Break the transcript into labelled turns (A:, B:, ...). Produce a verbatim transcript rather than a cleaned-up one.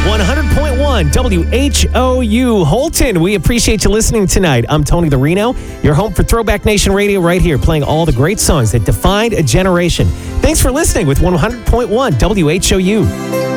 A: one hundred point one W H O U Holton. We appreciate you listening tonight. I'm Tony the Reno, your home for Throwback Nation Radio right here, playing all the great songs that defined a generation. Thanks for listening with one hundred point one W H O U.